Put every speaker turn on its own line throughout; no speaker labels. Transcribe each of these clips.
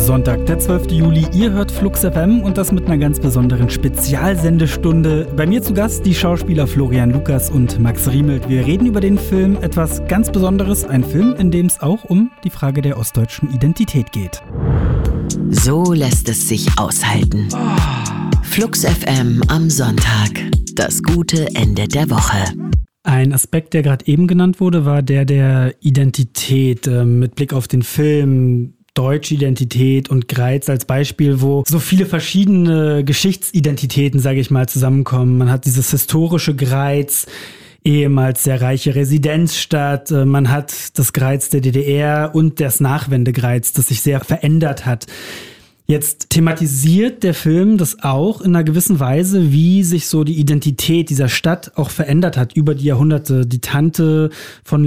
Sonntag, der 12. Juli. Ihr hört Flux FM und das mit einer ganz besonderen Spezialsendestunde. Bei mir zu Gast die Schauspieler Florian Lukas und Max Riemelt. Wir reden über den Film Etwas ganz Besonderes. Ein Film, in dem es auch um die Frage der ostdeutschen Identität geht.
So lässt es sich aushalten. Flux FM am Sonntag. Das gute Ende der Woche.
Ein Aspekt, der gerade eben genannt wurde, war der Identität. Mit Blick auf den Film Deutsche Identität und Greiz als Beispiel, wo so viele verschiedene Geschichtsidentitäten, sage ich mal, zusammenkommen. Man hat dieses historische Greiz, ehemals sehr reiche Residenzstadt. Man hat das Greiz der DDR und das Nachwendegreiz, das sich sehr verändert hat. Jetzt thematisiert der Film das auch in einer gewissen Weise, wie sich so die Identität dieser Stadt auch verändert hat über die Jahrhunderte. Die Tante von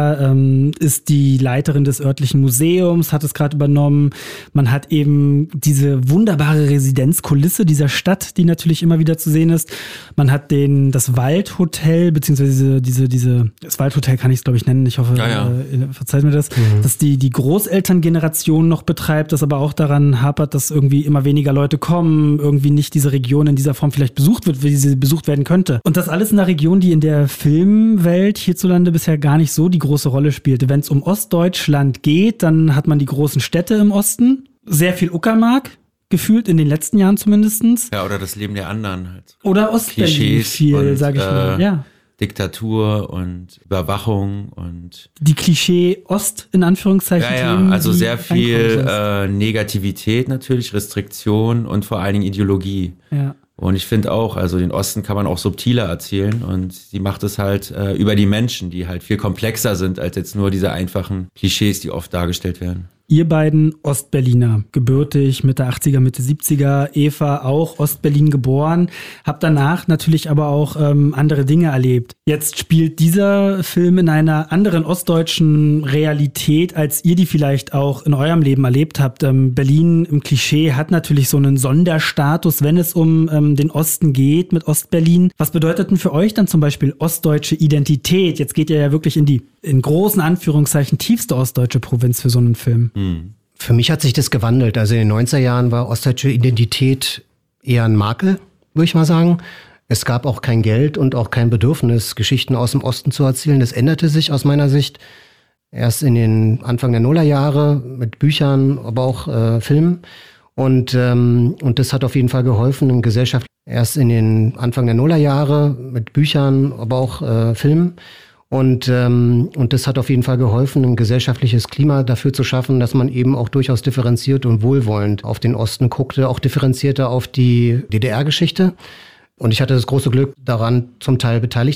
Lea ist die Leiterin des örtlichen Museums, hat es gerade übernommen. Man hat eben diese wunderbare Residenzkulisse dieser Stadt, die natürlich immer wieder zu sehen ist. Man hat das Waldhotel, beziehungsweise das Waldhotel kann ich es, glaube ich, nennen. Ich hoffe, verzeiht mir das. Dass die Großelterngeneration noch betreibt, das aber auch daran hapert, dass irgendwie immer weniger Leute kommen, irgendwie nicht diese Region in dieser Form vielleicht besucht wird, wie sie besucht werden könnte. Und das alles in einer Region, die in der Filmwelt hierzulande bisher gar nicht so die große Rolle spielte. Wenn es um Ostdeutschland geht, dann hat man die großen Städte im Osten, sehr viel Uckermark, gefühlt in den letzten Jahren zumindestens.
Ja, oder das Leben der anderen halt.
Oder Ostberlin viel, sage ich mal. Ja.
Diktatur und Überwachung und
die Klischee-Ost in Anführungszeichen.
Ja, also sehr viel Negativität natürlich, Restriktion und vor allen Dingen Ideologie. Ja. Und ich finde auch, also den Osten kann man auch subtiler erzählen und sie macht es halt über die Menschen, die halt viel komplexer sind als jetzt nur diese einfachen Klischees, die oft dargestellt werden.
Ihr beiden Ostberliner, gebürtig, Mitte 80er, Mitte 70er, Eva auch Ostberlin geboren, habt danach natürlich aber auch andere Dinge erlebt. Jetzt spielt dieser Film in einer anderen ostdeutschen Realität, als ihr die vielleicht auch in eurem Leben erlebt habt. Berlin im Klischee hat natürlich so einen Sonderstatus, wenn es um den Osten geht mit Ostberlin. Was bedeutet denn für euch dann zum Beispiel ostdeutsche Identität? Jetzt geht ihr ja wirklich in großen Anführungszeichen tiefste ostdeutsche Provinz für so einen Film.
Für mich hat sich das gewandelt. Also in den 90er Jahren war ostdeutsche Identität eher ein Makel, würde ich mal sagen. Es gab auch kein Geld und auch kein Bedürfnis, Geschichten aus dem Osten zu erzählen. Das änderte sich aus meiner Sicht erst in den Anfang der Nullerjahre mit Büchern, aber auch Filmen. Und das hat auf jeden Fall geholfen in Gesellschaft. Erst in den Anfang der Nullerjahre mit Büchern, aber auch Filmen. Und das hat auf jeden Fall geholfen, ein gesellschaftliches Klima dafür zu schaffen, dass man eben auch durchaus differenziert und wohlwollend auf den Osten guckte, auch differenzierter auf die DDR-Geschichte. Und ich hatte das große Glück, daran zum Teil beteiligt